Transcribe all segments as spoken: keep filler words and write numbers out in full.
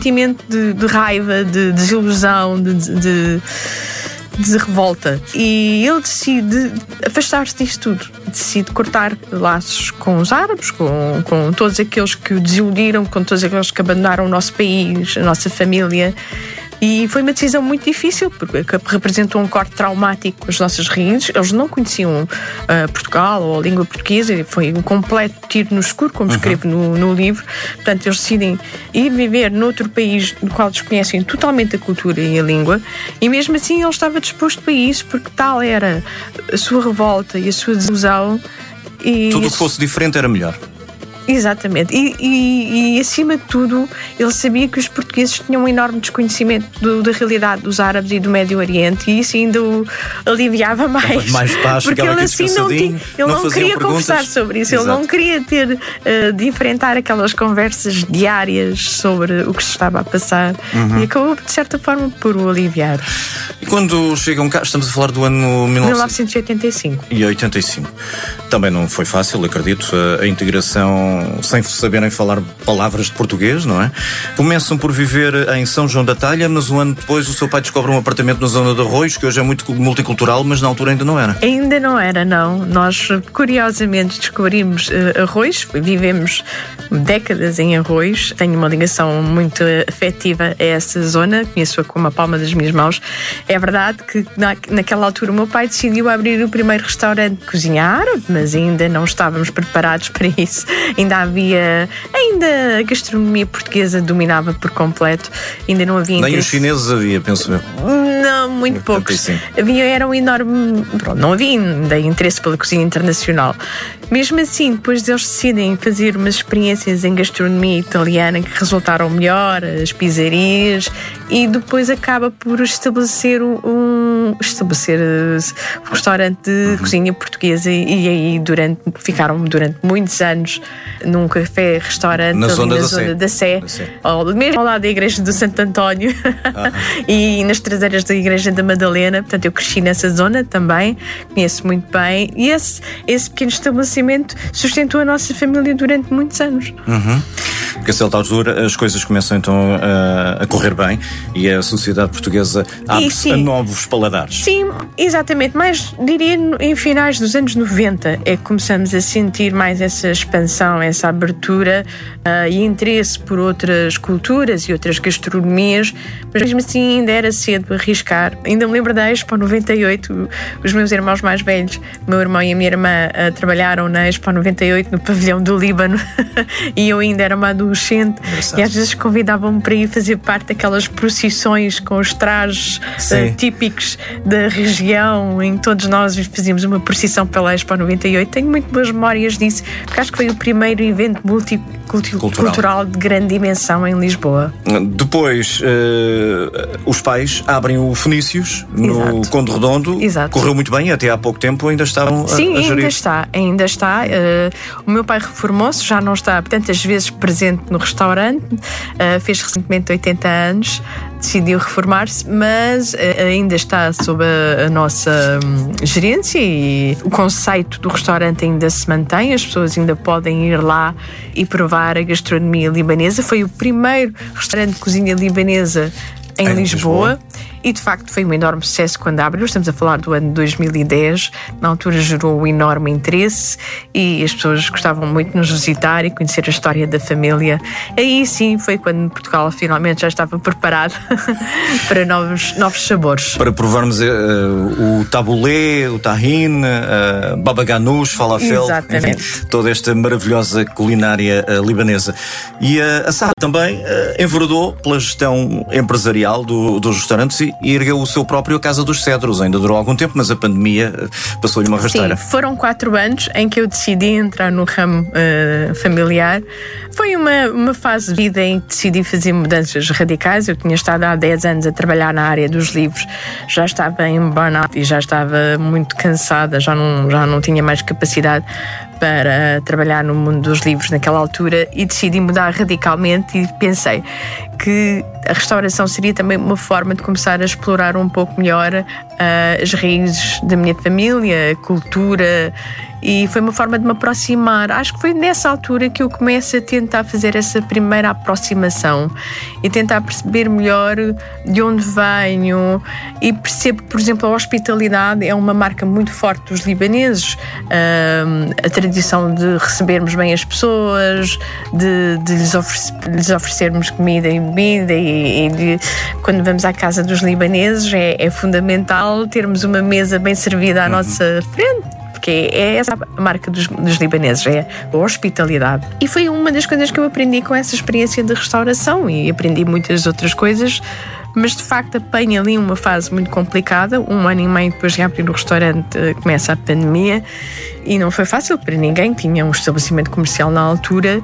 sentimento de, de raiva, de desilusão, de, de, de revolta. E ele decide afastar-se disto tudo. Decide cortar laços com os árabes, com, com todos aqueles que o desiludiram, com todos aqueles que abandonaram o nosso país, a nossa família. E foi uma decisão muito difícil, porque representou um corte traumático com as nossas raízes. Eles não conheciam uh, Portugal ou a língua portuguesa, foi um completo tiro no escuro, como escrevo no, no livro. Portanto, eles decidem ir viver noutro país no qual desconhecem totalmente a cultura e a língua, e mesmo assim ele estava disposto para isso, porque tal era a sua revolta e a sua desilusão. E tudo o que fosse diferente era melhor. Exatamente, e, e, e acima de tudo ele sabia que os portugueses tinham um enorme desconhecimento do, da realidade dos árabes e do Médio Oriente, e isso ainda o aliviava mais, mais paz, porque ele assim não, tinha, ele não, não queria perguntas. conversar sobre isso. Exato. Ele não queria ter uh, de enfrentar aquelas conversas diárias sobre o que se estava a passar, uhum. e acabou de certa forma por o aliviar. E quando chegam cá, estamos a falar do ano mil novecentos e oitenta e cinco. E oitenta e cinco. Também não foi fácil, acredito, a, a integração sem saberem falar palavras de português, não é? Começam por viver em São João da Talha, mas um ano depois o seu pai descobre um apartamento na zona de Arroios, que hoje é muito multicultural, mas na altura ainda não era. Ainda não era, não. Nós, curiosamente, descobrimos uh, Arroios, vivemos décadas em Arroios, tenho uma ligação muito afetiva a essa zona, conheço-a como a palma das minhas mãos. É verdade que na, naquela altura o meu pai decidiu abrir o primeiro restaurante de cozinha árabe, mas ainda não estávamos preparados para isso. Ainda havia, ainda a gastronomia portuguesa dominava por completo, ainda não havia interesse. Nem os chineses havia, penso eu. Não, muito poucos. Havia, era um enorme, pronto, não havia ainda interesse pela cozinha internacional. Mesmo assim, depois eles decidem fazer umas experiências em gastronomia italiana que resultaram melhor, as pizzarias, e depois acaba por estabelecer um, estabelecer um restaurante de uhum. cozinha portuguesa, e, e aí durante, ficaram durante muitos anos num café-restaurante na ali zona, na da, zona Sé. da Sé, da Sé. Ao, mesmo ao lado da igreja do Santo António uhum. e nas traseiras da igreja da Madalena. Portanto, eu cresci nessa zona também, conheço muito bem, e esse, esse pequeno estabelecimento sustentou a nossa família durante muitos anos. Uhum. Porque a certa altura as coisas começam então a, a correr bem e a sociedade portuguesa abre-se a novos paladares. Sim, exatamente, mas diria em finais dos anos noventa é que começamos a sentir mais essa expansão, essa abertura uh, e interesse por outras culturas e outras gastronomias, mas mesmo assim ainda era cedo para arriscar. Ainda me lembro da Expo noventa e oito, os meus irmãos mais velhos, o meu irmão e a minha irmã uh, trabalharam na Expo noventa e oito no pavilhão do Líbano e eu ainda era uma adolescente. Engraçado. E às vezes convidavam-me para ir fazer parte daquelas procissões com os trajes uh, típicos da região, em que todos nós fazíamos uma procissão pela Expo noventa e oito. Tenho muito boas memórias disso, porque acho que foi o primeiro evento multicultural de grande dimensão em Lisboa. Depois uh, os pais abrem o Fenícios no Exato. Conde Redondo. Exato. Correu muito bem, até há pouco tempo ainda estavam Sim, a, a gerir. ainda está, ainda está. Uh, o meu pai reformou-se, já não está tantas vezes presente no restaurante, uh, fez recentemente oitenta anos, decidiu reformar-se, mas uh, ainda está sob a, a nossa um, gerência, e o conceito do restaurante ainda se mantém, as pessoas ainda podem ir lá e provar a gastronomia libanesa. Foi o primeiro restaurante de cozinha libanesa em, em Lisboa. Lisboa. E de facto foi um enorme sucesso quando abriu. Estamos a falar do ano dois mil e dez. Na altura gerou um enorme interesse e as pessoas gostavam muito de nos visitar e conhecer a história da família. Aí sim foi quando Portugal finalmente já estava preparado para novos, novos sabores. Para provarmos uh, o tabulé, o tahine, uh, baba ganoush, falafel, enfim, toda esta maravilhosa culinária uh, libanesa. E uh, a Sara também uh, enveredou pela gestão empresarial do, dos restaurantes e e ergueu o seu próprio Casa dos Cedros. Ainda durou algum tempo, mas a pandemia passou-lhe uma rasteira. Sim, foram quatro anos em que eu decidi entrar no ramo uh, familiar. Foi uma, uma fase de vida em que decidi fazer mudanças radicais. Eu tinha estado há dez anos a trabalhar na área dos livros, já estava em burnout e já estava muito cansada, já não, já não tinha mais capacidade para trabalhar no mundo dos livros naquela altura e decidi mudar radicalmente e pensei que a restauração seria também uma forma de começar a explorar um pouco melhor uh, as raízes da minha família, a cultura, e foi uma forma de me aproximar. Acho que foi nessa altura que eu começo a tentar fazer essa primeira aproximação e tentar perceber melhor de onde venho, e percebo que, por exemplo, a hospitalidade é uma marca muito forte dos libaneses, uh, a tradição de recebermos bem as pessoas, de, de lhes, oferecer, lhes oferecermos comida e bebida, e, e de, quando vamos à casa dos libaneses é, é fundamental termos uma mesa bem servida à uhum. nossa frente, porque é essa a marca dos, dos libaneses, é a hospitalidade. E foi uma das coisas que eu aprendi com essa experiência de restauração, e aprendi muitas outras coisas, mas de facto apanho ali uma fase muito complicada. Um ano e meio depois de abrir o restaurante começa a pandemia e não foi fácil para ninguém. Tinha um estabelecimento comercial na altura.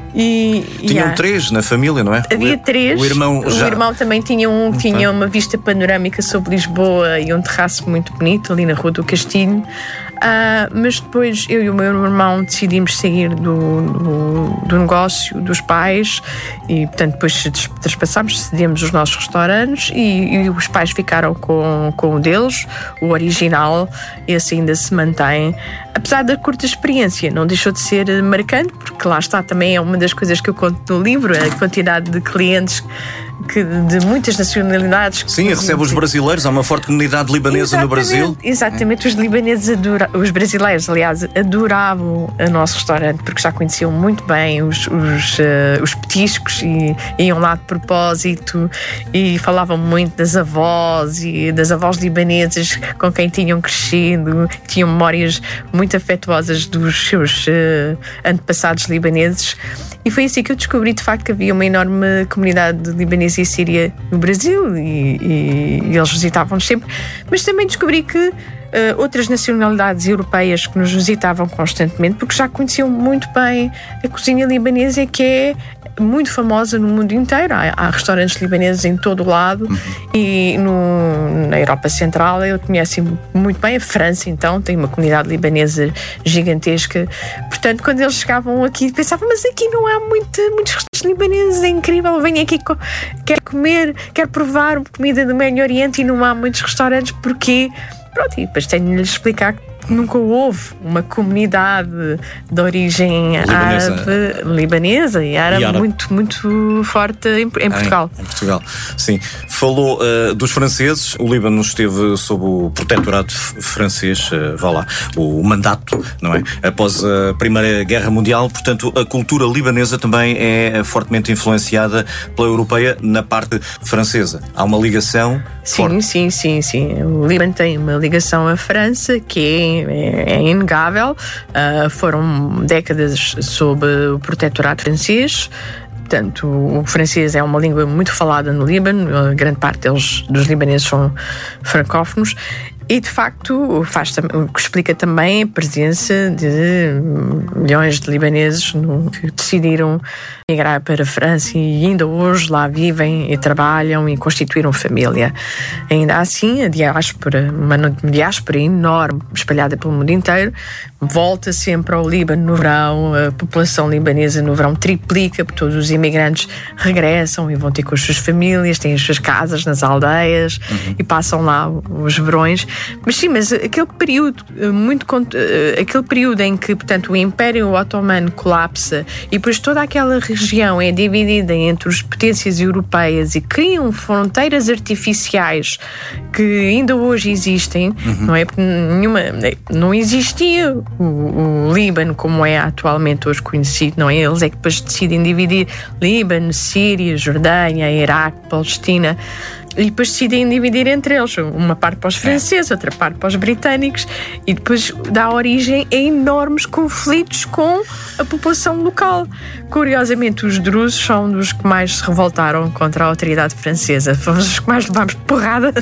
E, Tinham yeah. três na família, não é? Havia três. O irmão, já... o irmão também tinha, um, tinha uma vista panorâmica sobre Lisboa e um terraço muito bonito ali na Rua do Castilho. Uh, mas depois eu e o meu irmão decidimos sair do, do, do negócio dos pais e, portanto, depois traspassámos, cedemos os nossos restaurantes e, e os pais ficaram com, com o deles, o original. Esse ainda se mantém. Apesar da curta experiência, não deixou de ser marcante, porque lá está, também é uma das coisas que eu conto no livro, a quantidade de clientes que, de muitas nacionalidades. Sim, recebe os brasileiros, há uma forte comunidade libanesa exatamente, no Brasil. Exatamente, os libaneses adoravam, os brasileiros, aliás, adoravam o nosso restaurante, porque já conheciam muito bem os, os, uh, os petiscos e iam lá de propósito e falavam muito das avós e das avós libanesas com quem tinham crescido, tinham memórias muito afetuosas dos seus uh, antepassados libaneses. E foi assim que eu descobri, de facto, que havia uma enorme comunidade de libaneses e síria no Brasil, e, e, e eles visitavam-nos sempre. Mas também descobri que uh, outras nacionalidades europeias que nos visitavam constantemente, porque já conheciam muito bem a cozinha libanesa, que é muito famosa no mundo inteiro. Há, há restaurantes libaneses em todo o lado. Uhum. E no, na Europa Central eu conheço muito bem. A França, então, tem uma comunidade libanesa gigantesca. Portanto, quando eles chegavam aqui, pensavam, mas aqui não há muito, muitos restaurantes libaneses, é incrível, venho aqui, quero comer, quero provar comida do Médio Oriente e não há muitos restaurantes, porquê? Pronto, e depois tenho de lhes explicar que nunca houve uma comunidade de origem libanesa. árabe, libanesa e árabe, e árabe. muito, muito forte em, em Portugal. Em, em Portugal, sim. Falou uh, dos franceses. O Líbano esteve sob o protectorado francês, uh, vá lá, o, o mandato, não é? Após a Primeira Guerra Mundial. Portanto, a cultura libanesa também é fortemente influenciada pela europeia na parte francesa. Há uma ligação Sim, forte. sim, sim, sim. O Líbano tem uma ligação à França que é É, é inegável. Uh, foram décadas sob o protectorado francês. Portanto, o francês é uma língua muito falada no Líbano. A grande parte deles, dos libaneses são francófonos. E, de facto, faz, o que explica também a presença de milhões de libaneses no, que decidiram migrar para a França e ainda hoje lá vivem e trabalham e constituíram família. Ainda assim, a diáspora, uma diáspora enorme, espalhada pelo mundo inteiro, volta sempre ao Líbano no verão. A população libanesa no verão triplica, porque todos os imigrantes regressam e vão ter com as suas famílias, têm as suas casas nas aldeias uhum. e passam lá os verões. Mas sim, mas aquele período muito aquele período em que, portanto, o Império Otomano colapsa e depois toda aquela região é dividida entre as potências europeias e criam fronteiras artificiais que ainda hoje existem, uhum. não é? Porque nenhuma, não existia o, o Líbano como é atualmente hoje conhecido, não é? Eles é que depois decidem dividir Líbano, Síria, Jordânia, Iraque, Palestina. E depois decidem dividir entre eles, uma parte para os franceses, outra parte para os britânicos, e depois dá origem a enormes conflitos com a população local. Curiosamente, os drusos são dos que mais se revoltaram contra a autoridade francesa. Fomos os que mais levámos porrada,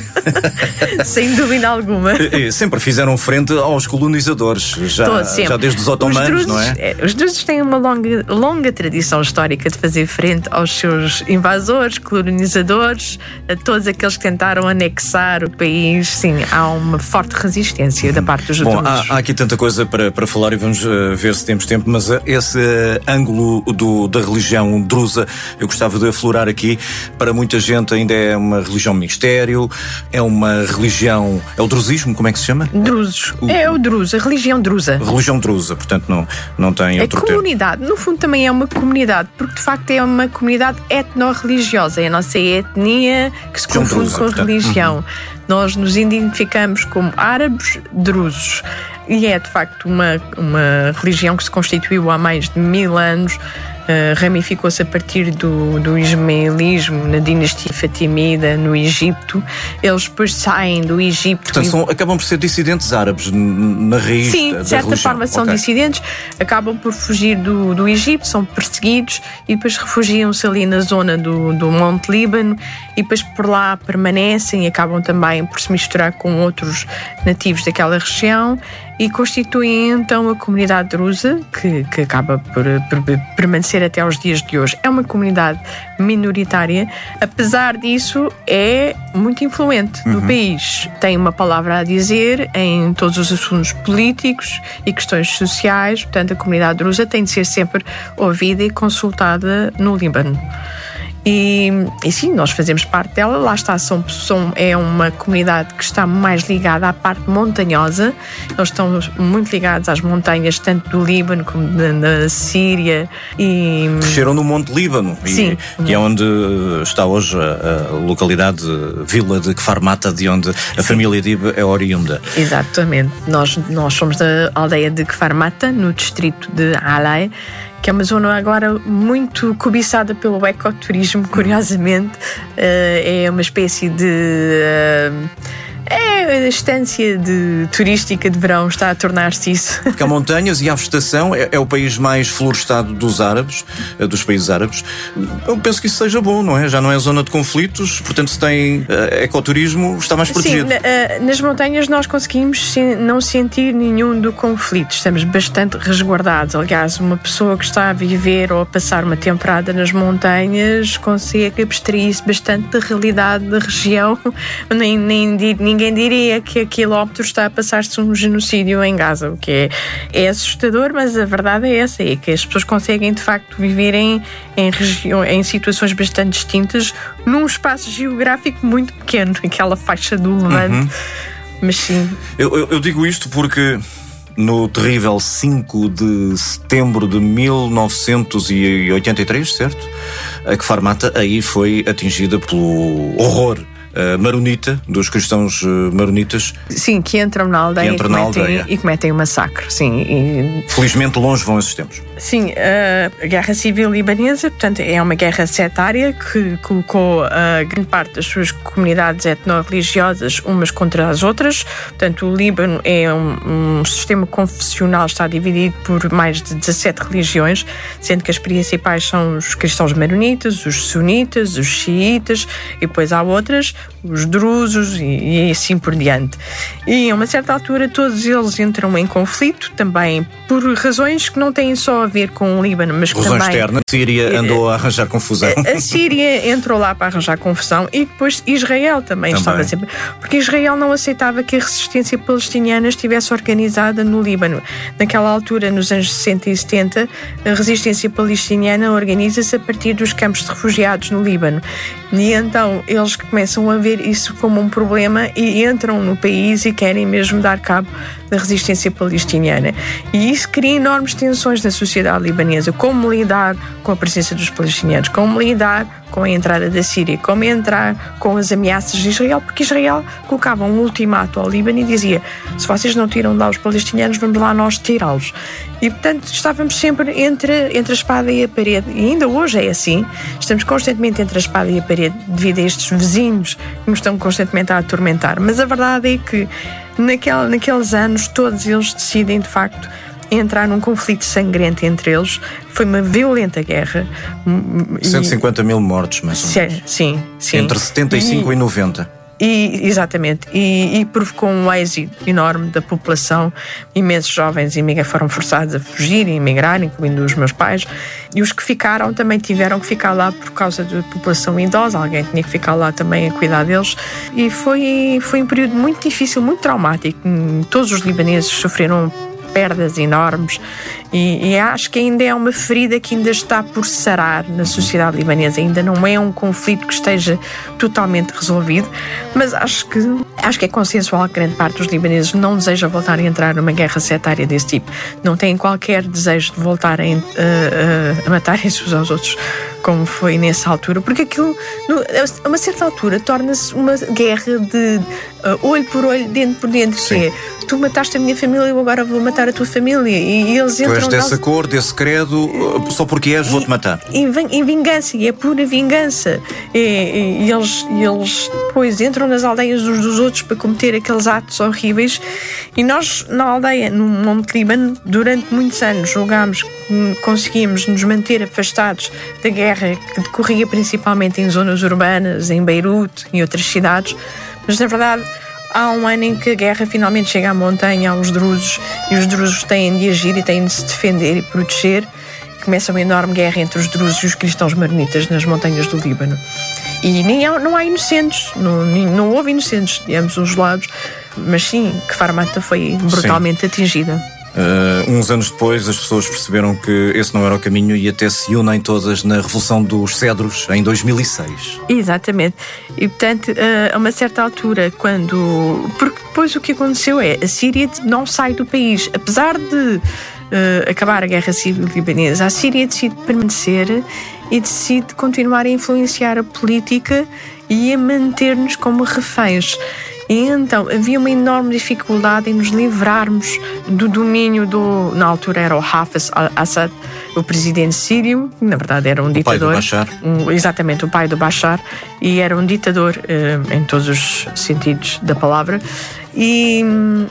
sem dúvida alguma. E sempre fizeram frente aos colonizadores, já, Todo, já desde os otomanos, os drusos, não é? Os drusos têm uma longa, longa tradição histórica de fazer frente aos seus invasores, colonizadores, a todos todos aqueles que tentaram anexar o país, sim, há uma forte resistência da parte dos Bom, drusos. Há, há aqui tanta coisa para, para falar e vamos uh, ver se temos tempo, mas uh, esse uh, ângulo do, da religião drusa eu gostava de aflorar aqui. Para muita gente ainda é uma religião mistério, é uma religião... É o drusismo, como é que se chama? Drusos. O, é o druso, a religião drusa. Religião drusa, portanto não, não tem é outro comunidade, termo. No fundo também é uma comunidade, porque de facto é uma comunidade etno-religiosa, é a nossa etnia que se confunde drusa, com a portanto, religião. Uhum. Nós nos identificamos como árabes drusos e é de facto uma, uma religião que se constituiu há mais de mil anos. Uh, ramificou-se a partir do, do ismaelismo na dinastia fatimida no Egito. Eles depois saem do Egito. Portanto, e... são, acabam por ser dissidentes árabes na raiz. Sim, da, da de certa religião. forma são okay. dissidentes, acabam por fugir do, do Egito, são perseguidos e depois refugiam-se ali na zona do, do Monte Líbano e depois por lá permanecem e acabam também por se misturar com outros nativos daquela região e constituem então a comunidade drusa, que, que acaba por, por permanecer até aos dias de hoje. É uma comunidade minoritária, apesar disso é muito influente no uhum. país. Tem uma palavra a dizer em todos os assuntos políticos e questões sociais, portanto a comunidade drusa tem de ser sempre ouvida e consultada no Líbano. E, e sim, nós fazemos parte dela, lá está, são, são, é uma comunidade que está mais ligada à parte montanhosa, eles estão muito ligados às montanhas, tanto do Líbano como da, da Síria. E... Cresceram no Monte Líbano, sim. E, e é onde está hoje a, a localidade, a vila de Kfar Mata, de onde a sim. família Dib é oriunda. Exatamente, nós, nós somos da aldeia de Kfar Mata, no distrito de Alay, que é uma zona agora muito cobiçada pelo ecoturismo, curiosamente. Uh, é uma espécie de... Uh, é a estância de, turística de verão está a tornar-se isso. Porque há montanhas e há vegetação, é, é o país mais florestado dos árabes, dos países árabes. Eu penso que isso seja bom, não é? Já não é zona de conflitos, portanto se tem uh, ecoturismo, está mais protegido. Sim, na, uh, nas montanhas nós conseguimos se, não sentir nenhum do conflito, estamos bastante resguardados. Aliás, uma pessoa que está a viver ou a passar uma temporada nas montanhas consegue abstrair-se bastante da realidade da região, nem, nem, ninguém Ninguém diria que a quilómetros está a passar-se um genocídio em Gaza, o que é, é assustador, mas a verdade é essa, é que as pessoas conseguem de facto viver em, em, região, em situações bastante distintas num espaço geográfico muito pequeno, aquela faixa do Levante. Uhum. Mas sim. Eu, eu, eu digo isto porque no terrível cinco de setembro de mil novecentos e oitenta e três, certo? A Kfar Mata aí foi atingida pelo horror Uh, maronita, dos cristãos uh, maronitas. Sim, que entram na aldeia, que entram e, cometem, na aldeia. e cometem um massacre. Sim, e... Felizmente longe vão esses tempos. Sim, a Guerra Civil Libanesa, portanto, é uma guerra setária que colocou a grande parte das suas comunidades etno-religiosas umas contra as outras. Portanto, o Líbano é um, um sistema confessional, está dividido por mais de dezassete religiões, sendo que as principais são os cristãos maronitas, os sunitas, os xiitas, e depois há outras, os drusos e, e assim por diante. E a uma certa altura todos eles entram em conflito, também por razões que não têm só a ver com o Líbano, mas que razões também... externas. A Síria andou a arranjar confusão. A, a Síria entrou lá para arranjar confusão e depois Israel também, também estava sempre... Porque Israel não aceitava que a resistência palestiniana estivesse organizada no Líbano. Naquela altura, nos anos sessenta e setenta, a resistência palestiniana organiza-se a partir dos campos de refugiados no Líbano. E então eles começam a ver isso como um problema e entram no país e querem mesmo dar cabo da resistência palestiniana. E isso cria enormes tensões na sociedade libanesa. Como lidar com a presença dos palestinianos, como lidar com a entrada da Síria, como entrar com as ameaças de Israel, porque Israel colocava um ultimato ao Líbano e dizia: se vocês não tiram de lá os palestinianos, vamos lá nós tirá-los. E portanto estávamos sempre entre, entre a espada e a parede, e ainda hoje é assim, estamos constantemente entre a espada e a parede devido a estes vizinhos que nos estão constantemente a atormentar. Mas a verdade é que naquele, naqueles anos todos eles decidem de facto entrar num conflito sangrento entre eles. Foi uma violenta guerra. cento e cinquenta mil mortos, mais ou menos. Sim, sim. Entre setenta e cinco e, e noventa. E, exatamente, e, e provocou um êxito enorme da população. Imensos jovens foram forçados a fugir e emigrar, incluindo os meus pais, e os que ficaram também tiveram que ficar lá por causa da população idosa. Alguém tinha que ficar lá também a cuidar deles, e foi, foi um período muito difícil, muito traumático. Todos os libaneses sofreram perdas enormes, e, e acho que ainda é uma ferida que ainda está por sarar na sociedade libanesa. Ainda não é um conflito que esteja totalmente resolvido, mas acho que, acho que é consensual que grande parte dos libaneses não deseja voltar a entrar numa guerra setária desse tipo. Não têm qualquer desejo de voltarem uh, uh, a matarem-se uns aos outros, como foi nessa altura, porque aquilo, a uma certa altura, torna-se uma guerra de uh, olho por olho, dente por dente, que é: tu mataste a minha família, eu agora vou matar a tua família. E, e eles entram. Tu és dessa nós... cor, desse credo, só porque és, vou-te matar. Em, em vingança, e é pura vingança. E, e, e eles, e eles depois entram nas aldeias uns dos outros para cometer aqueles atos horríveis. E nós, na aldeia, no Monte Líbano, durante muitos anos, julgámos que conseguíamos nos manter afastados da guerra que decorria principalmente em zonas urbanas, em Beirute e outras cidades, mas na verdade há um ano em que a guerra finalmente chega à montanha, aos drusos, e os drusos têm de agir e têm de se defender e proteger. Começa uma enorme guerra entre os drusos e os cristãos maronitas nas montanhas do Líbano. E nem há, não há inocentes, não, não houve inocentes de ambos os lados, mas sim, Kfar Mata foi brutalmente sim. atingida. Uh, uns anos depois as pessoas perceberam que esse não era o caminho e até se unem todas na Revolução dos Cedros em dois mil e seis. Exatamente. E portanto, uh, a uma certa altura, quando... Porque depois o que aconteceu é, a Síria não sai do país. Apesar de uh, acabar a Guerra Civil Libanesa, a Síria decide permanecer e decide continuar a influenciar a política e a manter-nos como reféns. E então havia uma enorme dificuldade em nos livrarmos do domínio do... Na altura era o Hafez al-Assad, o presidente sírio, que na verdade era um o ditador. Pai do Bashar. Um, exatamente, o pai do Bashar. E era um ditador uh, em todos os sentidos da palavra. E...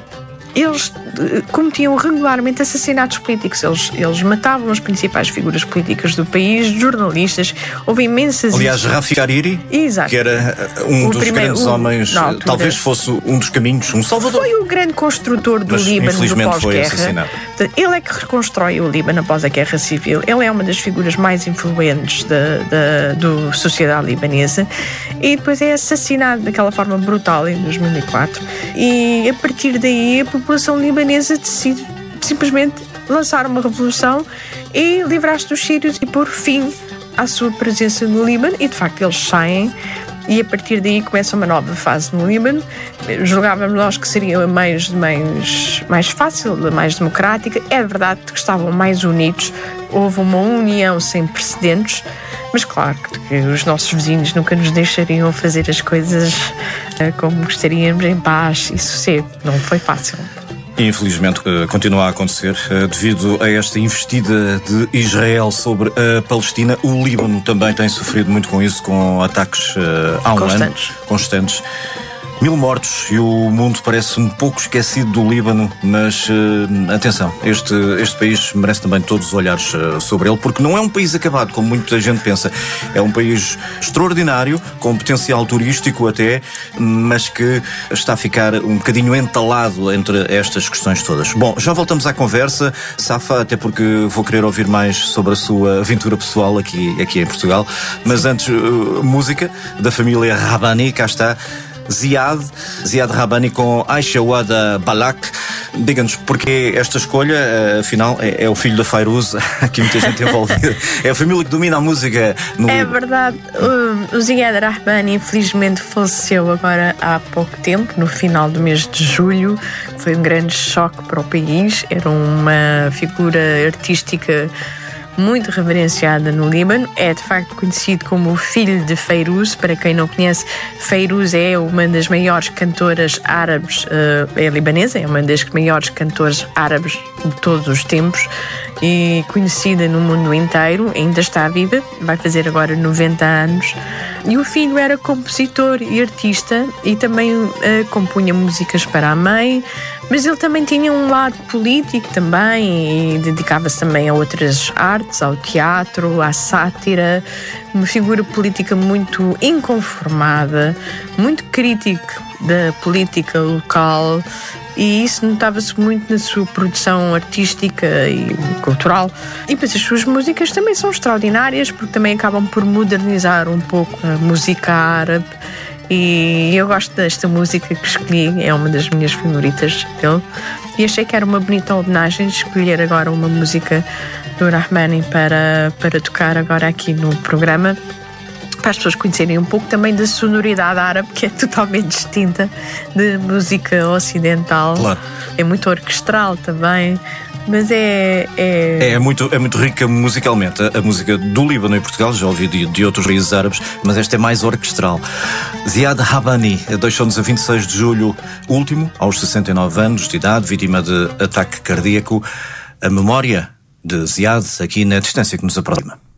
eles cometiam regularmente assassinatos políticos. Eles, eles matavam as principais figuras políticas do país, jornalistas. Houve imensas... Aliás, Rafiq Hariri, Exato. que era um o dos primeiro, grandes um, homens, altura, talvez fosse um dos caminhos, um salvador. Foi o grande construtor do Mas, Líbano do pós-guerra. Foi assassinado. Ele é que reconstrói o Líbano após a Guerra Civil. Ele é uma das figuras mais influentes da, da do sociedade libanesa, e depois é assassinado daquela forma brutal em dois mil e quatro. E a partir daí a população libanesa decide simplesmente lançar uma revolução e livrar-se dos sírios e pôr fim à sua presença no Líbano. E de facto eles saem, e a partir daí começa uma nova fase no Líbano. Julgávamos nós que seria mais, mais, mais fácil, mais democrática. É verdade que estavam mais unidos, houve uma união sem precedentes, mas claro que os nossos vizinhos nunca nos deixariam fazer as coisas como gostaríamos, em paz e sossego. Não foi fácil. Infelizmente continua a acontecer devido a esta investida de Israel sobre a Palestina. O Líbano também tem sofrido muito com isso, com ataques há um constantes. ano constantes. Mil mortos e o mundo parece um pouco esquecido do Líbano, mas uh, atenção, este, este país merece também todos os olhares uh, sobre ele, porque não é um país acabado, como muita gente pensa. É um país extraordinário, com potencial turístico até, mas que está a ficar um bocadinho entalado entre estas questões todas. Bom, já voltamos à conversa, Safa, até porque vou querer ouvir mais sobre a sua aventura pessoal aqui, aqui em Portugal, mas antes, uh, música da família Rabbani, cá está. Ziad, Ziad Rabbani com Aisha Wada Balak. Diga-nos porque esta escolha, afinal, é, é o filho da Fairuz, aqui muita gente envolvida. É a família que domina a música no É Líbano. verdade. O, o Ziad Rabbani infelizmente faleceu agora há pouco tempo, no final do mês de julho. Foi um grande choque para o país. Era uma figura artística muito reverenciada no Líbano. É de facto conhecido como o filho de Fairuz. Para quem não conhece, Fairuz é uma das maiores cantoras árabes, uh, é libanesa, é uma das maiores cantoras árabes de todos os tempos, e conhecida no mundo inteiro, ainda está viva, vai fazer agora noventa anos. E o filho era compositor e artista e também uh, compunha músicas para a mãe, mas ele também tinha um lado político também e dedicava-se também a outras artes, ao teatro, à sátira, uma figura política muito inconformada, muito crítico da política local, e isso notava-se muito na sua produção artística e cultural. E depois as suas músicas também são extraordinárias, porque também acabam por modernizar um pouco a música árabe, e eu gosto desta música que escolhi, é uma das minhas favoritas dele, e achei que era uma bonita homenagem escolher agora uma música do Rahmani para, para tocar agora aqui no programa, para as pessoas conhecerem um pouco também da sonoridade árabe, que é totalmente distinta de música ocidental. Claro. É muito orquestral também, mas é... É, é, muito, é muito rica musicalmente. A, a música do Líbano e Portugal, já ouvi de, de outros países árabes, mas esta é mais orquestral. Ziad Habani deixou-nos a vinte e seis de julho último, aos sessenta e nove anos de idade, vítima de ataque cardíaco. A memória de Ziad aqui na distância que nos aproxima.